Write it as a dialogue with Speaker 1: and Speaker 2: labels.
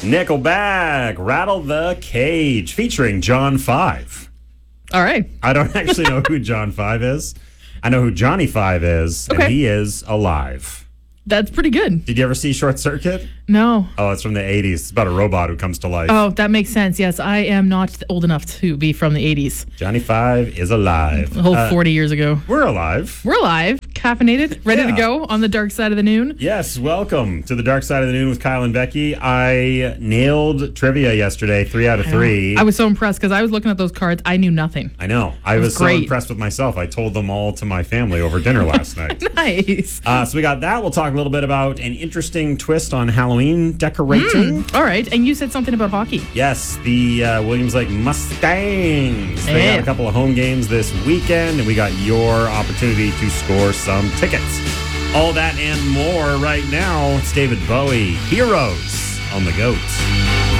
Speaker 1: Nickelback, Rattle the Cage, featuring John 5.
Speaker 2: All right.
Speaker 1: I don't actually know who John 5 is. I know who Johnny 5 is, and he is alive.
Speaker 2: That's pretty good.
Speaker 1: Did you ever see Short Circuit?
Speaker 2: No.
Speaker 1: Oh, it's from the 80s. It's about a robot who comes to life.
Speaker 2: Oh, that makes sense. Yes, I am not old enough to be from the 80s.
Speaker 1: Johnny 5 is alive.
Speaker 2: A whole 40 years ago.
Speaker 1: We're alive.
Speaker 2: We're alive, caffeinated, ready to go on the dark side of the noon.
Speaker 1: Yes, welcome to the Dark Side of the Noon with Kyle and Becky. I nailed trivia yesterday, 3 out of 3.
Speaker 2: I was so impressed because I was looking at those cards. I knew nothing.
Speaker 1: I know. I was so
Speaker 2: great.
Speaker 1: impressed with myself. I told them all to my family over dinner last night.
Speaker 2: Nice.
Speaker 1: So we got that. We'll talk a little bit about an interesting twist on Halloween decorating.
Speaker 2: All right. And you said something about hockey.
Speaker 1: Yes, the Williams Lake Mustangs. They got a couple of home games this weekend, and we got your opportunity to score some tickets. All that and more right now. It's David Bowie, Heroes on the Goat.